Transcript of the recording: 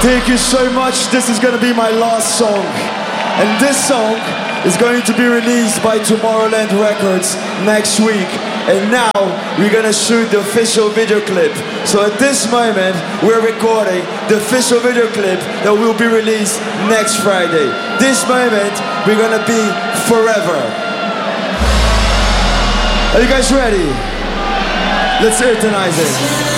Thank you so much. This is gonna be my last song. And this song is going to be released by Tomorrowland Records next week. And now we're gonna shoot the official video clip. So at this moment, we're recording the official video clip that will be released next Friday. This moment, we're gonna be forever. Are you guys ready? Let's euthanize it.